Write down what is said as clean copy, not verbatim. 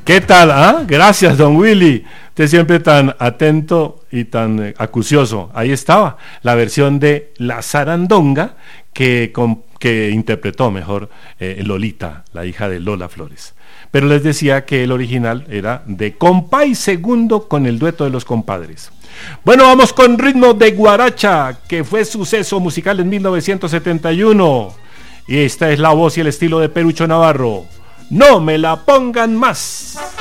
¿Qué tal? ¿Ah? Gracias, don Willy. Usted siempre tan atento y tan acucioso. Ahí estaba la versión de La Sarandonga que interpretó mejor Lolita, la hija de Lola Flores. Pero les decía que el original era de Compay Segundo con el dueto de los compadres. Bueno, vamos con Ritmo de Guaracha, que fue suceso musical en 1971. Y esta es la voz y el estilo de Perucho Navarro. No me la pongan más.